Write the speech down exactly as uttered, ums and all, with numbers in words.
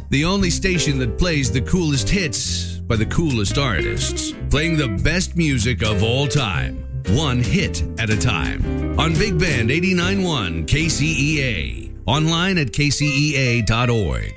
the only station that plays the coolest hits by the coolest artists, playing the best music of all time, one hit at a time. On Big Band eighty-nine point one K C E A, online at K C E A dot org.